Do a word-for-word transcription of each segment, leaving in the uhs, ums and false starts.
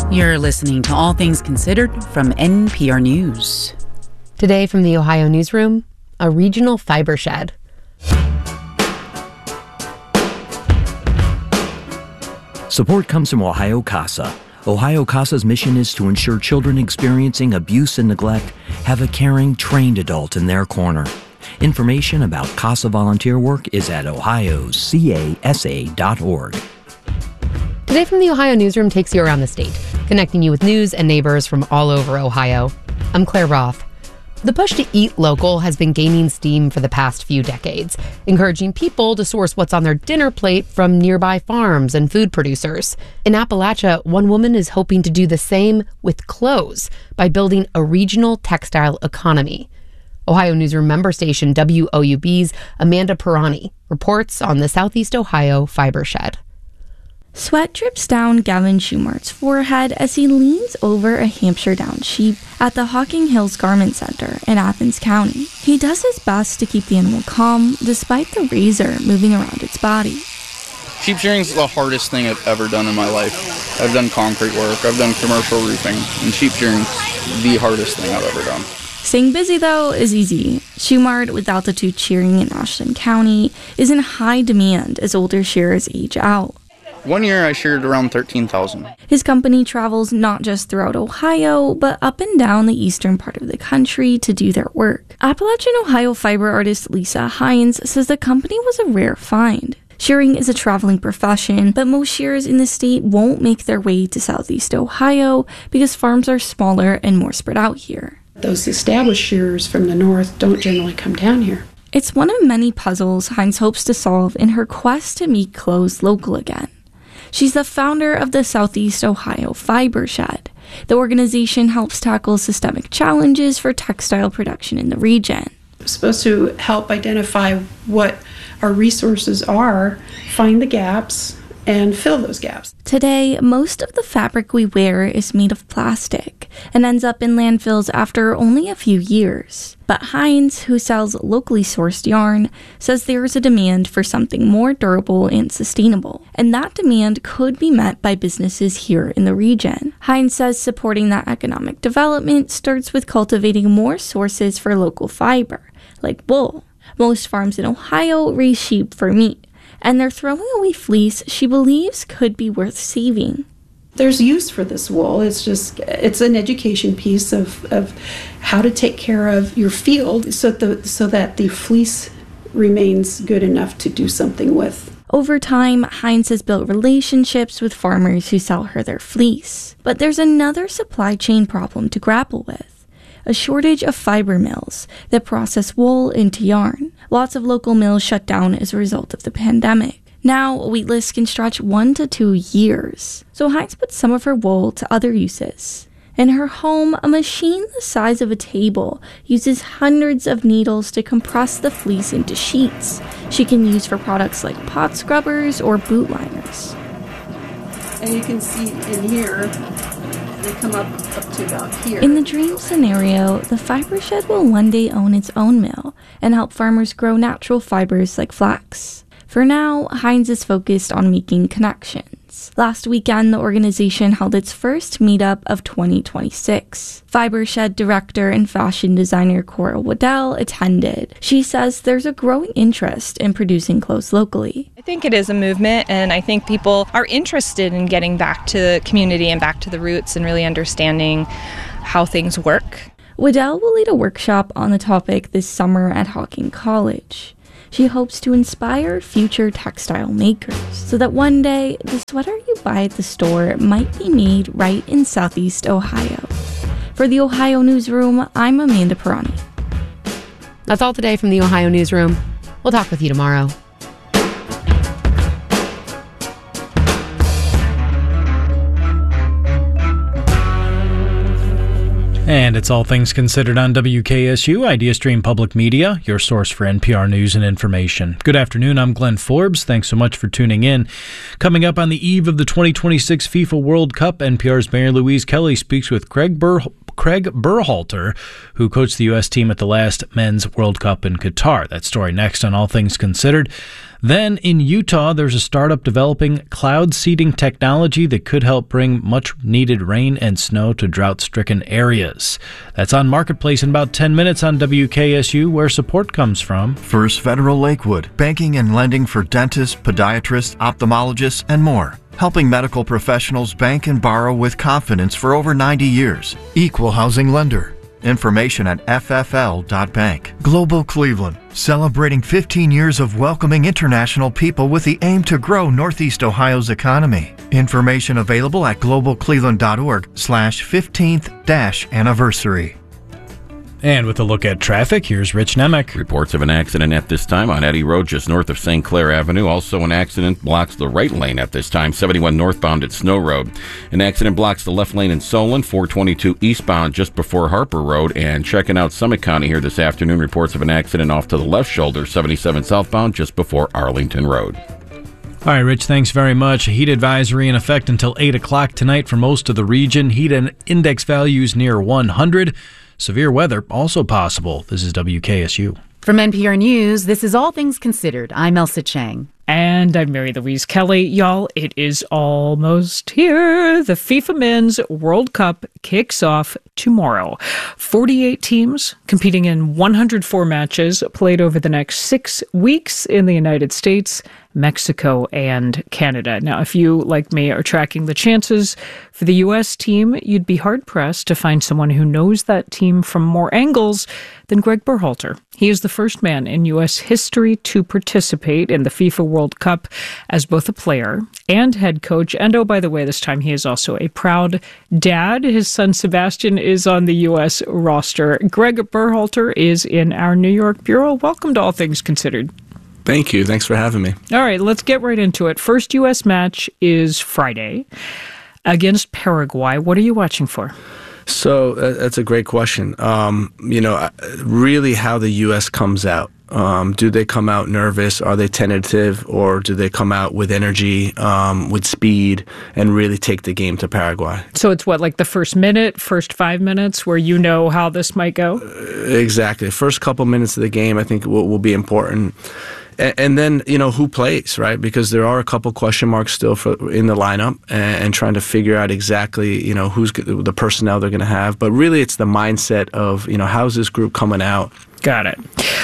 You're listening to All Things Considered from N P R News. Today from the Ohio Newsroom, a regional fiber shed. Support comes from Ohio CASA. Ohio CASA's mission is to ensure children experiencing abuse and neglect have a caring, trained adult in their corner. Information about CASA volunteer work is at ohio casa dot org. Today from the Ohio Newsroom takes you around the state, connecting you with news and neighbors from all over Ohio. I'm Claire Roth. The push to eat local has been gaining steam for the past few decades, encouraging people to source what's on their dinner plate from nearby farms and food producers. In Appalachia, one woman is hoping to do the same with clothes by building a regional textile economy. Ohio Newsroom member station W O U B's Amanda Pirani reports on the Southeast Ohio fiber shed. Sweat drips down Gavin Schumart's forehead as he leans over a Hampshire-down sheep at the Hocking Hills Garment Center in Athens County. He does his best to keep the animal calm despite the razor moving around its body. Sheep shearing is the hardest thing I've ever done in my life. I've done concrete work, I've done commercial roofing, and sheep shearing is the hardest thing I've ever done. Staying busy, though, is easy. Schumart, with altitude shearing in Ashland County, is in high demand as older shearers age out. One year I sheared around thirteen thousand. His company travels not just throughout Ohio, but up and down the eastern part of the country to do their work. Appalachian, Ohio fiber artist Lisa Hines says the company was a rare find. Shearing is a traveling profession, but most shearers in the state won't make their way to Southeast Ohio because farms are smaller and more spread out here. Those established shearers from the north don't generally come down here. It's one of many puzzles Hines hopes to solve in her quest to make clothes local again. She's the founder of the Southeast Ohio Fiber Shed. The organization helps tackle systemic challenges for textile production in the region. It's supposed to help identify what our resources are, find the gaps, and fill those gaps. Today, most of the fabric we wear is made of plastic and ends up in landfills after only a few years. But Hines, who sells locally sourced yarn, says there is a demand for something more durable and sustainable, and that demand could be met by businesses here in the region. Hines says supporting that economic development starts with cultivating more sources for local fiber, like wool. Most farms in Ohio raise sheep for meat, and they're throwing away fleece she believes could be worth saving. There's use for this wool. It's just, it's an education piece of, of how to take care of your field so, the, so that the fleece remains good enough to do something with. Over time, Hines has built relationships with farmers who sell her their fleece. But there's another supply chain problem to grapple with: a shortage of fiber mills that process wool into yarn. Lots of local mills shut down as a result of the pandemic. Now, wait lists can stretch one to two years. So Hines puts some of her wool to other uses. In her home, a machine the size of a table uses hundreds of needles to compress the fleece into sheets she can use for products like pot scrubbers or boot liners. And you can see in here, they come up, up to about here. In the dream scenario, the fiber shed will one day own its own mill and help farmers grow natural fibers like flax. For now, Hines is focused on making connections. Last weekend, the organization held its first meetup of twenty twenty-six. Fiber Shed director and fashion designer Cora Waddell attended. She says there's a growing interest in producing clothes locally. I think it is a movement, and I think people are interested in getting back to the community and back to the roots and really understanding how things work. Waddell will lead a workshop on the topic this summer at Hocking College. She hopes to inspire future textile makers so that one day the sweater you buy at the store might be made right in Southeast Ohio. For the Ohio Newsroom, I'm Amanda Pirani. That's all today from the Ohio Newsroom. We'll talk with you tomorrow. And it's All Things Considered on W K S U, IdeaStream Public Media, your source for N P R news and information. Good afternoon, I'm Glenn Forbes. Thanks so much for tuning in. Coming up on the eve of the twenty twenty-six FIFA World Cup, N P R's Mary Louise Kelly speaks with Craig Burr. Craig Berhalter, who coached the U S team at the last Men's World Cup in Qatar. That story next on All Things Considered. Then in Utah, there's a startup developing cloud seeding technology that could help bring much needed rain and snow to drought-stricken areas. That's on Marketplace in about ten minutes on W K S U, where support comes from First Federal Lakewood, banking and lending for dentists, podiatrists, ophthalmologists, and more. Helping medical professionals bank and borrow with confidence for over ninety years. Equal housing lender. Information at F F L dot bank. Global Cleveland, celebrating fifteen years of welcoming international people with the aim to grow Northeast Ohio's economy. Information available at global cleveland dot org slash fifteenth dash anniversary. And with a look at traffic, here's Rich Nemec. Reports of an accident at this time on Eddy Road just north of Saint Clair Avenue. Also, an accident blocks the right lane at this time, seventy-one northbound at Snow Road. An accident blocks the left lane in Solon, four twenty-two eastbound just before Harper Road. And checking out Summit County here this afternoon, reports of an accident off to the left shoulder, seventy-seven southbound just before Arlington Road. All right, Rich, thanks very much. A heat advisory in effect until eight o'clock tonight for most of the region. Heat and index values near one hundred. Severe weather also possible. This is W K S U. From N P R News, this is All Things Considered. I'm Elsa Chang. And I'm Mary Louise Kelly. Y'all, it is almost here. The FIFA Men's World Cup kicks off tomorrow. forty-eight teams competing in one hundred four matches played over the next six weeks in the United States, Mexico, and Canada. Now, if you, like me, are tracking the chances for the U S team, you'd be hard-pressed to find someone who knows that team from more angles than Greg Berhalter. He is the first man in U S history to participate in the FIFA World Cup as both a player and head coach. And oh, by the way, this time he is also a proud dad. His son Sebastian is on the U S roster. Greg Berhalter is in our New York bureau. Welcome to All Things Considered. Thank you. Thanks for having me. All right, let's get right into it. First U S match is Friday against Paraguay. What are you watching for? So uh, that's a great question. Um, you know, really how the U S comes out. Um, do they come out nervous? Are they tentative? Or do they come out with energy, um, with speed, and really take the game to Paraguay? So it's what, like the first minute, first five minutes where you know how this might go? Uh, exactly. First couple minutes of the game, I think, will, will be important. And then, you know, who plays, right? Because there are a couple question marks still for, in the lineup and, and trying to figure out exactly, you know, who's the personnel they're going to have. But really, it's the mindset of, you know, how's this group coming out? Got it.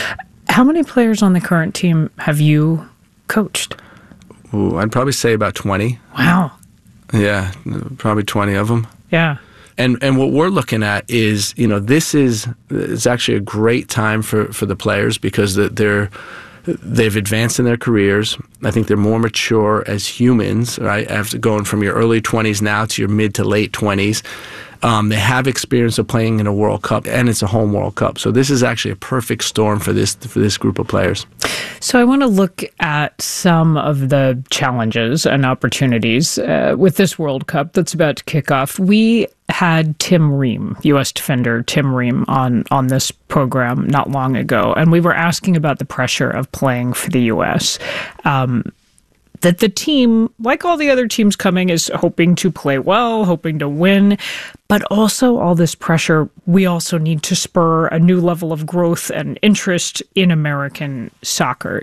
How many players on the current team have you coached? Ooh, I'd probably say about twenty. Wow. Yeah, probably twenty of them. Yeah. And and what we're looking at is, you know, this is it's actually a great time for, for the players because they're they've advanced in their careers. I think they're more mature as humans, right? After going from your early twenties now to your mid to late twenties. Um, they have experience of playing in a World Cup, and it's a home World Cup. So this is actually a perfect storm for this for this group of players. So I want to look at some of the challenges and opportunities uh, with this World Cup that's about to kick off. We had Tim Ream, U S defender Tim Ream, on, on this program not long ago, and we were asking about the pressure of playing for the U S Um that the team, like all the other teams coming, is hoping to play well, hoping to win, but also all this pressure, we also need to spur a new level of growth and interest in American soccer.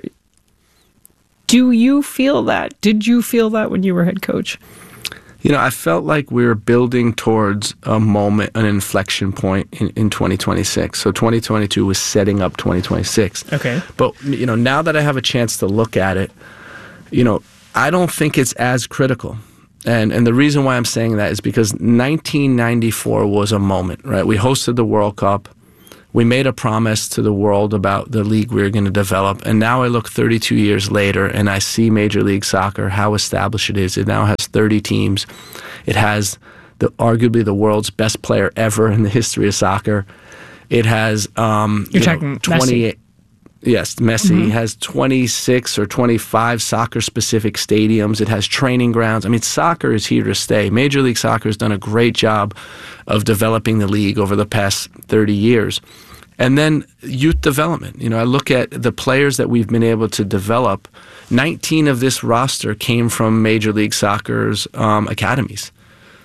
Do you feel that? Did you feel that when you were head coach? You know, I felt like we were building towards a moment, an inflection point in, in twenty twenty-six. So twenty twenty-two was setting up twenty twenty-six. Okay. But, you know, now that I have a chance to look at it, you know, I don't think it's as critical. And and the reason why I'm saying that is because nineteen ninety-four was a moment, right? We hosted the World Cup. We made a promise to the world about the league we were going to develop. And now I look thirty-two years later and I see Major League Soccer, how established it is. It now has thirty teams. It has the arguably the world's best player ever in the history of soccer. It has um, You're you talking know, twenty-eight. Messi. Yes, Messi Mm-hmm. has twenty-six or twenty-five soccer-specific stadiums. It has training grounds. I mean, soccer is here to stay. Major League Soccer has done a great job of developing the league over the past thirty years. And then youth development. You know, I look at the players that we've been able to develop. nineteen of this roster came from Major League Soccer's um, academies.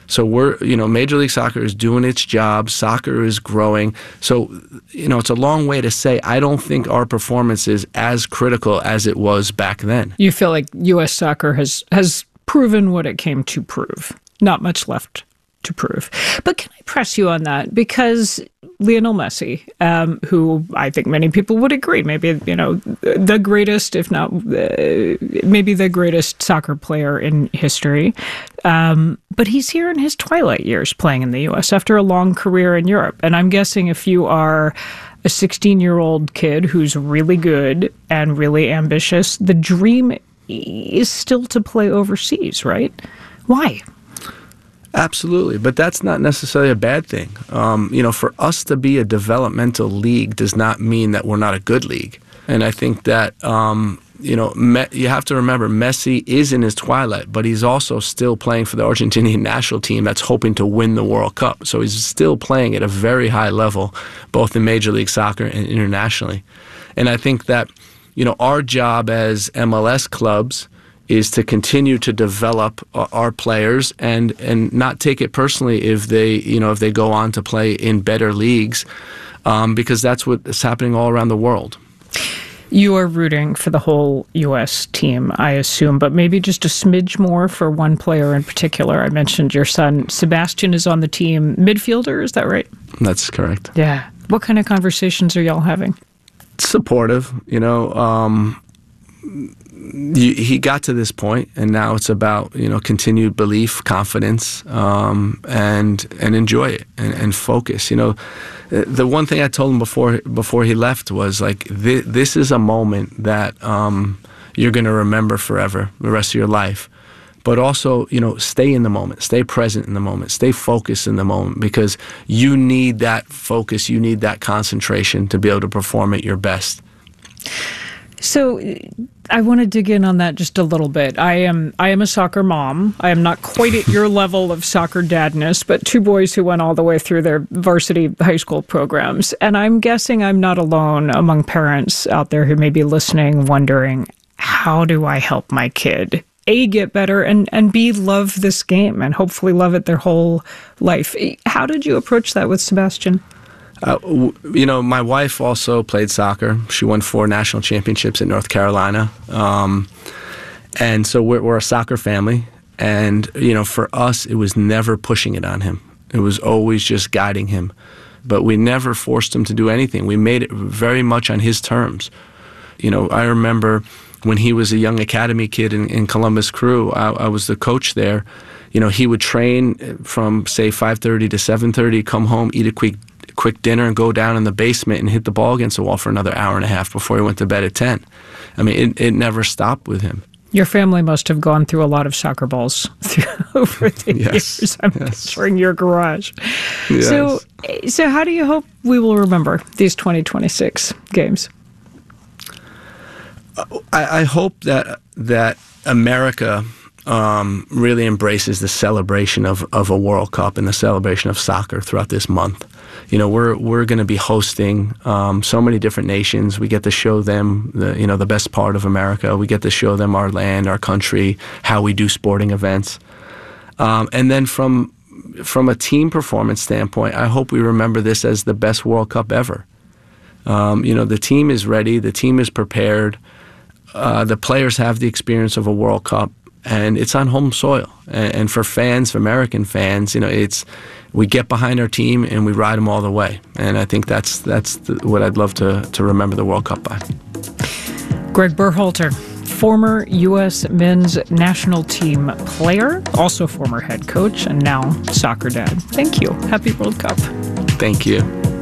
So we're, you know, Major League Soccer is doing its job. Soccer is growing. So, you know, it's a long way to say I don't think our performance is as critical as it was back then. You feel like U S soccer has has proven what it came to prove. Not much left to prove. But can I press you on that? Because Lionel Messi, um, who I think many people would agree, maybe, you know, the greatest, if not uh, maybe the greatest soccer player in history. Um, but he's here in his twilight years playing in the U S after a long career in Europe. And I'm guessing if you are a sixteen-year-old kid who's really good and really ambitious, the dream is still to play overseas, right? Why? Absolutely, but that's not necessarily a bad thing. Um, you know, for us to be a developmental league does not mean that we're not a good league. And I think that, um, you know, Me- you have to remember Messi is in his twilight, but he's also still playing for the Argentinian national team that's hoping to win the World Cup. So he's still playing at a very high level, both in Major League Soccer and internationally. And I think that, you know, our job as M L S clubs is to continue to develop our players and, and not take it personally if they, you know, if they go on to play in better leagues, um, because that's what is happening all around the world. You are rooting for the whole U S team, I assume, but maybe just a smidge more for one player in particular. I mentioned your son, Sebastian, is on the team. Midfielder, is that right? That's correct. Yeah. What kind of conversations are y'all having? Supportive, you know, um, You, he got to this point, and now it's about, you know, continued belief, confidence, um, and and enjoy it and, and focus. You know, the one thing I told him before before he left was like, this, this is a moment that um, you're going to remember forever, the rest of your life. But also, you know, stay in the moment, stay present in the moment, stay focused in the moment, because you need that focus, you need that concentration to be able to perform at your best. So I want to dig in on that just a little bit. I am I am a soccer mom. I am not quite at your level of soccer dadness, but two boys who went all the way through their varsity high school programs. And I'm guessing I'm not alone among parents out there who may be listening, wondering, how do I help my kid, A, get better, and, and B, love this game and hopefully love it their whole life? How did you approach that with Sebastian? Uh, you know, my wife also played soccer. She won four national championships in North Carolina. Um, and so we're, we're a soccer family. And, you know, for us, it was never pushing it on him. It was always just guiding him. But we never forced him to do anything. We made it very much on his terms. You know, I remember when he was a young academy kid in, in Columbus Crew, I, I was the coach there. You know, he would train from, say, five thirty to seven thirty, come home, eat a quick quick dinner, and go down in the basement and hit the ball against the wall for another hour and a half before he went to bed at ten. I mean, it, it never stopped with him. Your family must have gone through a lot of soccer balls over the yes. years. I'm yes. picturing your garage. Yes. So, so how do you hope we will remember these twenty twenty-six games? I, I hope that that America um, really embraces the celebration of, of a World Cup and the celebration of soccer throughout this month. You know, we're we're going to be hosting um, so many different nations. We get to show them the you know the best part of America. We get to show them our land, our country, how we do sporting events, um, and then from from a team performance standpoint, I hope we remember this as the best World Cup ever. Um, you know, the team is ready. The team is prepared. Uh, the players have the experience of a World Cup, and it's on home soil. And, and for fans, for American fans, you know, it's we get behind our team and we ride them all the way. And I think that's that's the, what I'd love to to remember the World Cup by. Greg Berhalter, former U S men's national team player, also former head coach, and now soccer dad. Thank you. Happy World Cup. Thank you.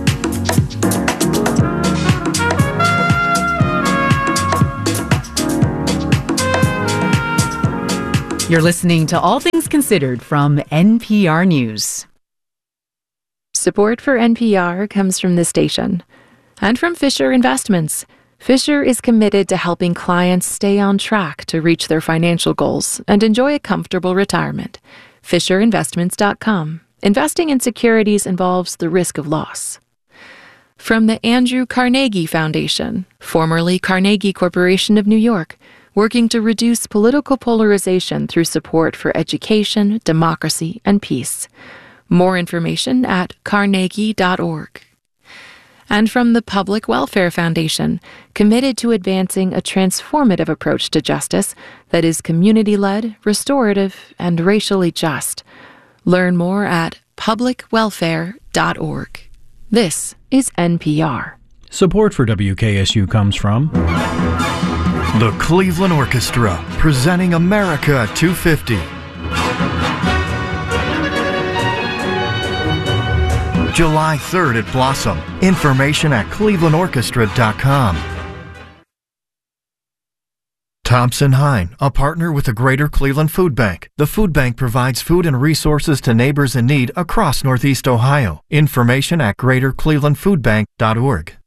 You're listening to All Things Considered from N P R News. Support for N P R comes from this station and from Fisher Investments. Fisher is committed to helping clients stay on track to reach their financial goals and enjoy a comfortable retirement. Fisher Investments dot com. Investing in securities involves the risk of loss. From the Andrew Carnegie Foundation, formerly Carnegie Corporation of New York, working to reduce political polarization through support for education, democracy, and peace. More information at carnegie dot org. And from the Public Welfare Foundation, committed to advancing a transformative approach to justice that is community-led, restorative, and racially just. Learn more at public welfare dot org. This is N P R. Support for W K S U comes from the Cleveland Orchestra, presenting America two fifty. July third at Blossom. Information at cleveland orchestra dot com. Thompson Hine, a partner with the Greater Cleveland Food Bank. The Food Bank provides food and resources to neighbors in need across Northeast Ohio. Information at greater cleveland food bank dot org.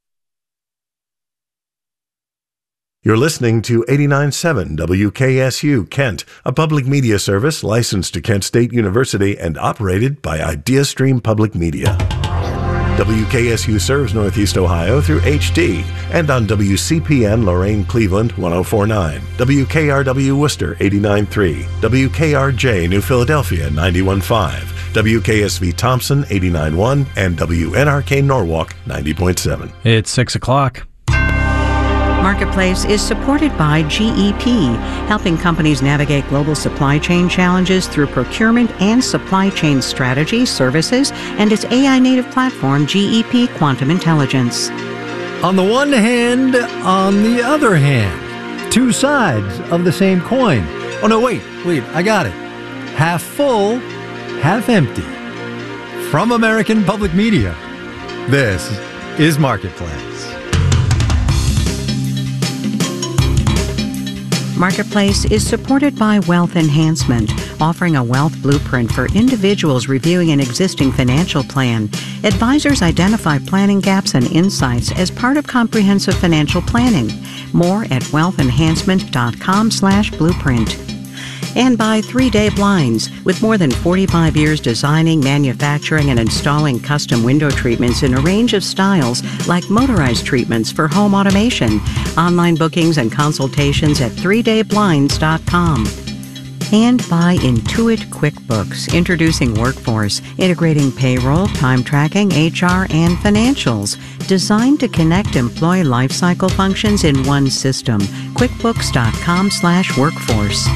You're listening to eighty-nine point seven W K S U Kent, a public media service licensed to Kent State University and operated by IdeaStream Public Media. W K S U serves Northeast Ohio through H D and on W C P N Lorain Cleveland one oh four point nine, W K R W Worcester eighty-nine point three, W K R J New Philadelphia ninety-one point five, W K S V Thompson eighty-nine point one, and W N R K Norwalk ninety point seven. It's six o'clock. Marketplace is supported by G E P, helping companies navigate global supply chain challenges through procurement and supply chain strategy, services, and its A I-native platform, G E P Quantum Intelligence. On the one hand, on the other hand, two sides of the same coin. Oh, no, wait, wait, I got it. Half full, half empty. From American Public Media, this is Marketplace. Marketplace is supported by Wealth Enhancement, offering a wealth blueprint for individuals reviewing an existing financial plan. Advisors identify planning gaps and insights as part of comprehensive financial planning. More at wealth enhancement dot com slash blueprint. And by three day Blinds, with more than forty-five years designing, manufacturing, and installing custom window treatments in a range of styles like motorized treatments for home automation. Online bookings and consultations at three day blinds dot com. And by Intuit QuickBooks, introducing Workforce, integrating payroll, time tracking, H R, and financials, designed to connect employee lifecycle functions in one system. QuickBooks dot com slash workforce.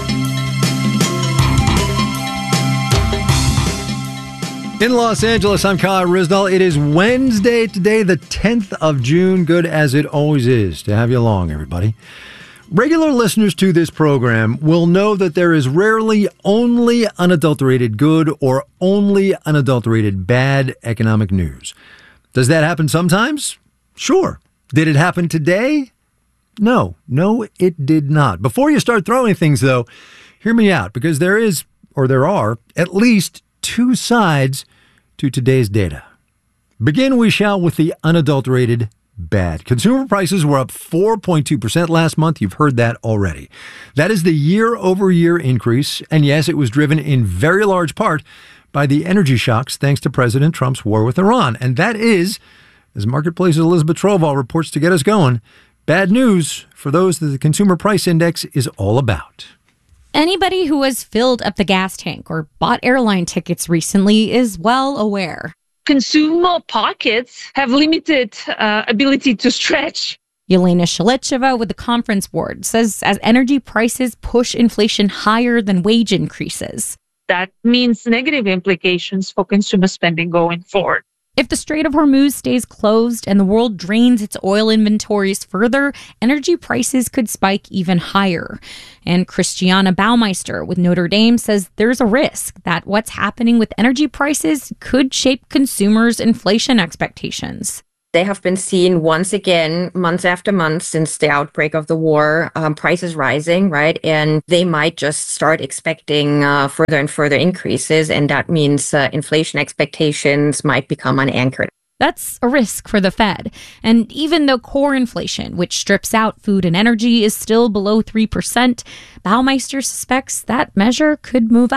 In Los Angeles, I'm Kyle Risnall. It is Wednesday today, the tenth of June. Good as it always is to have you along, everybody. Regular listeners to this program will know that there is rarely only unadulterated good or only unadulterated bad economic news. Does that happen sometimes? Sure. Did it happen today? No. No, it did not. Before you start throwing things, though, hear me out, because there is, or there are, at least two sides to today's data. Begin we shall with the unadulterated bad. Consumer prices were up four point two percent last month. You've heard that already. That is the year-over-year increase, and yes, it was driven in very large part by the energy shocks thanks to President Trump's war with Iran. And that is, as Marketplace's Elizabeth Troval reports to get us going, bad news for those that the Consumer Price Index is all about. Anybody who has filled up the gas tank or bought airline tickets recently is well aware. Consumer pockets have limited uh, ability to stretch. Yelena Shalicheva with the Conference Board says as energy prices push inflation higher than wage increases. That means negative implications for consumer spending going forward. If the Strait of Hormuz stays closed and the world drains its oil inventories further, energy prices could spike even higher. And Christiana Baumeister with Notre Dame says there's a risk that what's happening with energy prices could shape consumers' inflation expectations. They have been seen once again, month after month since the outbreak of the war, um, prices rising, right? And they might just start expecting uh, further and further increases. And that means uh, inflation expectations might become unanchored. That's a risk for the Fed. And even though core inflation, which strips out food and energy, is still below three percent, Baumeister suspects that measure could move up.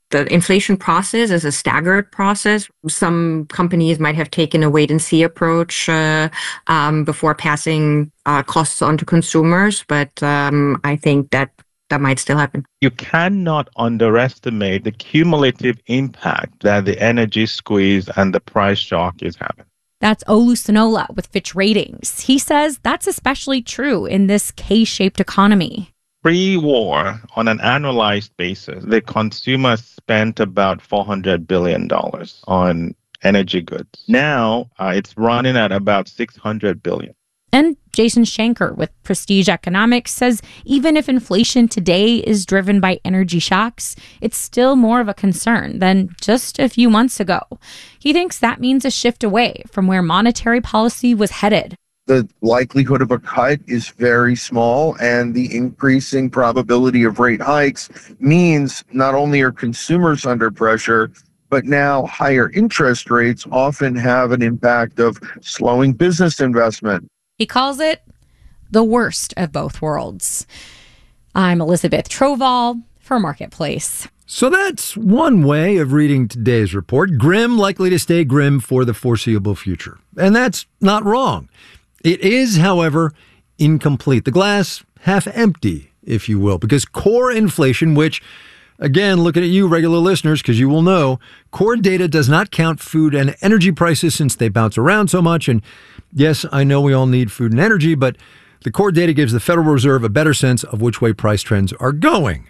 The inflation process is a staggered process. Some companies might have taken a wait-and-see approach uh, um, before passing uh, costs on to consumers, but um, I think that that might still happen. You cannot underestimate the cumulative impact that the energy squeeze and the price shock is having. That's Olu Sonola with Fitch Ratings. He says that's especially true in this K-shaped economy. Pre-war, on an annualized basis, the consumer spent about four hundred billion dollars on energy goods. Now, uh, it's running at about six hundred billion dollars. And Jason Shanker with Prestige Economics says even if inflation today is driven by energy shocks, it's still more of a concern than just a few months ago. He thinks that means a shift away from where monetary policy was headed. The likelihood of a cut is very small, and the increasing probability of rate hikes means not only are consumers under pressure, but now higher interest rates often have an impact of slowing business investment. He calls it the worst of both worlds. I'm Elizabeth Troval for Marketplace. So that's one way of reading today's report. Grim, likely to stay grim for the foreseeable future. And that's not wrong. It is, however, incomplete. The glass half empty, if you will, because core inflation, which, again, looking at you, regular listeners, because you will know, core data does not count food and energy prices since they bounce around so much. And yes, I know we all need food and energy, but the core data gives the Federal Reserve a better sense of which way price trends are going.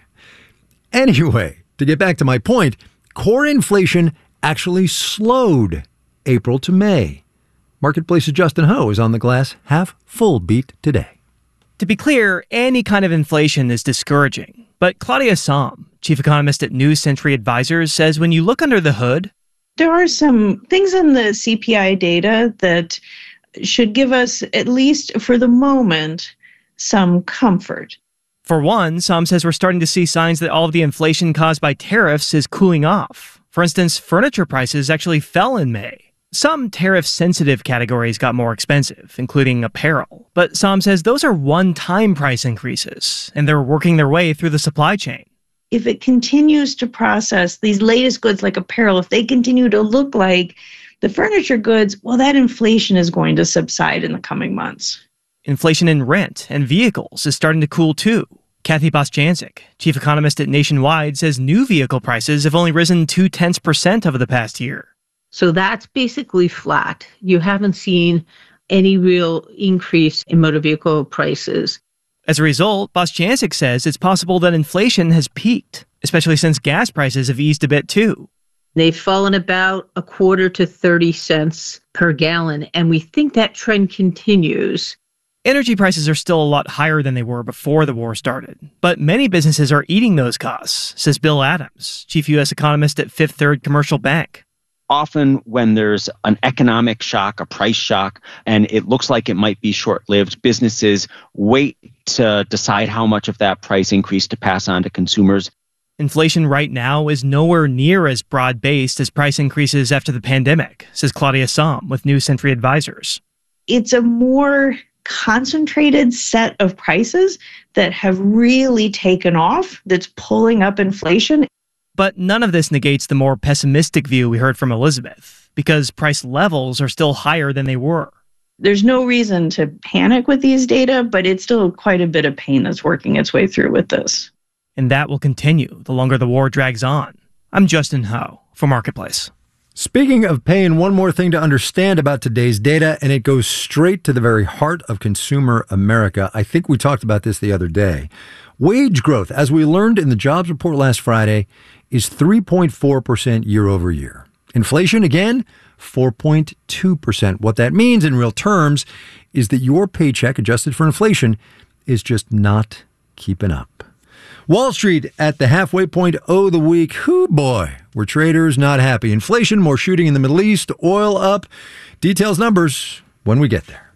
Anyway, to get back to my point, core inflation actually slowed April to May. Marketplace's Justin Ho is on the glass half full beat today. To be clear, any kind of inflation is discouraging. But Claudia Sahm, chief economist at New Century Advisors, says when you look under the hood, there are some things in the C P I data that should give us, at least for the moment, some comfort. For one, Sahm says we're starting to see signs that all of the inflation caused by tariffs is cooling off. For instance, furniture prices actually fell in May. Some tariff-sensitive categories got more expensive, including apparel. But Sahm says those are one-time price increases, and they're working their way through the supply chain. If it continues to process these latest goods like apparel, if they continue to look like the furniture goods, well, that inflation is going to subside in the coming months. Inflation in rent and vehicles is starting to cool too. Kathy Bostjancic, chief economist at Nationwide, says new vehicle prices have only risen two-tenths percent over the past year. So that's basically flat. You haven't seen any real increase in motor vehicle prices. As a result, Bostjancic says it's possible that inflation has peaked, especially since gas prices have eased a bit too. They've fallen about a quarter to thirty cents per gallon, and we think that trend continues. Energy prices are still a lot higher than they were before the war started, but many businesses are eating those costs, says Bill Adams, chief U S economist at Fifth Third Commercial Bank. Often when there's an economic shock, a price shock, and it looks like it might be short-lived, businesses wait to decide how much of that price increase to pass on to consumers. Inflation right now is nowhere near as broad-based as price increases after the pandemic, says Claudia Sahm with New Century Advisors. It's a more concentrated set of prices that have really taken off that's pulling up inflation. But none of this negates the more pessimistic view we heard from Elizabeth, because price levels are still higher than they were. There's no reason to panic with these data, but it's still quite a bit of pain that's working its way through with this. And that will continue the longer the war drags on. I'm Justin Ho for Marketplace. Speaking of pain, one more thing to understand about today's data, and it goes straight to the very heart of consumer America. I think we talked about this the other day. Wage growth, as we learned in the jobs report last Friday, is three point four percent year over year. Inflation, again, four point two percent. What that means in real terms is that your paycheck, adjusted for inflation, is just not keeping up. Wall Street at the halfway point of the week. Hoo boy, were traders not happy. Inflation, more shooting in the Middle East, oil up. Details, numbers when we get there.